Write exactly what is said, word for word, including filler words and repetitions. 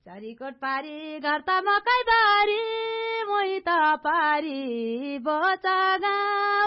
चरीकोट पारी घर त मकै बारी मोही त पारी बोच गाउँ